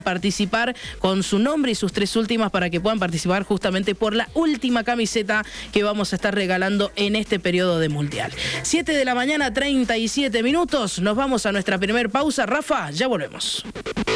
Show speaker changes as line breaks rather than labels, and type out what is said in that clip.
participar con su nombre y sus 3 últimas para que puedan participar justamente por la última camiseta que vamos a estar regalando en este periodo de Mundial. 7 de la mañana, 37 minutos. Nos vamos a nuestra primer pausa. Rafa, ya volvemos.